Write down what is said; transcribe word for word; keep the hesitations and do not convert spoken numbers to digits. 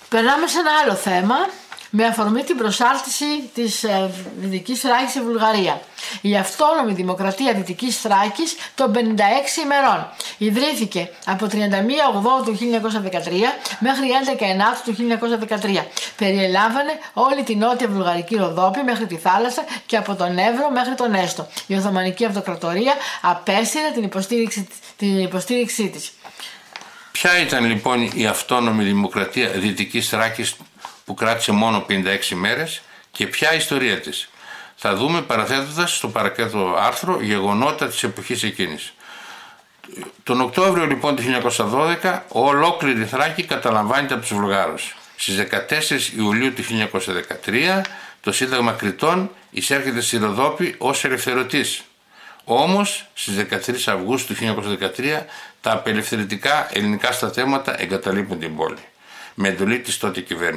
Περνάμε σε ένα άλλο θέμα με αφορμή την προσάρτηση της ε, Δυτικής Θράκης στη Βουλγαρία. Η αυτόνομη Δημοκρατία Δυτικής Θράκης των πενήντα έξι ημερών ιδρύθηκε από τριάντα μία Οκτωβρίου του χίλια εννιακόσια δεκατρία μέχρι έντεκα Ενάτου του χίλια εννιακόσια δεκατρία. Περιελάμβανε όλη την νότια βουλγαρική Ροδόπη μέχρι τη θάλασσα και από τον Εύρο μέχρι τον Έστο. Η Οθωμανική Αυτοκρατορία απέσυρε την υποστήριξη, την υποστήριξή της. Ποια ήταν λοιπόν η αυτόνομη Δημοκρατία Δυτικής Θράκης που κράτησε μόνο πενήντα έξι μέρες και ποια η ιστορία της? Θα δούμε παραθέτοντας στο παρακάτω άρθρο γεγονότα της εποχής εκείνης. Τον Οκτώβριο λοιπόν του χίλια εννιακόσια δώδεκα ολόκληρη Θράκη καταλαμβάνεται από τους Βουλγάρους. Στις δεκατέσσερις Ιουλίου του χίλια εννιακόσια δεκατρία το Σύνταγμα Κρητών εισέρχεται στη Ροδόπη ως ελευθερωτής. Όμως στις δεκατρείς Αυγούστου του χίλια εννιακόσια δεκατρία τα απελευθερωτικά ελληνικά στρατεύματα εγκαταλείπουν την πόλη με εντολή της τότε κυβέρνησης.